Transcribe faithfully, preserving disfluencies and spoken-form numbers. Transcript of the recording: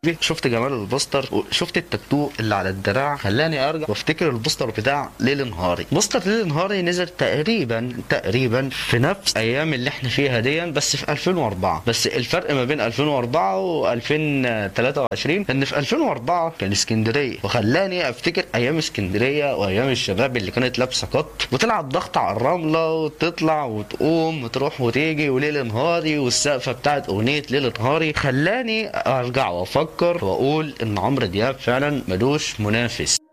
شفت جمال البوستر وشفت التاتو اللي على الدراع، خلاني ارجع وافتكر البوستر بتاع ليل نهاري. بوستر ليل نهاري نزل تقريبا تقريبا في نفس ايام اللي احنا فيها دي، بس في ألفين وأربعة. بس الفرق ما بين ألفين وأربعة وألفين وتلاتة وعشرين ان في ألفين وأربعة كان اسكندريه، وخلاني افتكر ايام اسكندريه وايام الشباب اللي كانت لابسه قط وتلعب ضغط على الرمله وتطلع وتقوم وتروح وتيجي وليل نهاري والسقفه بتاعت اغنيه ليل نهاري. خلاني ارجع وافكر واقول ان عمرو دياب فعلا ملوش منافس.